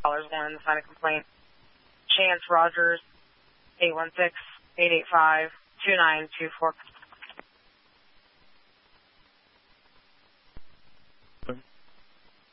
callers wanting to sign a complaint. Chance Rogers, 816-885-2924.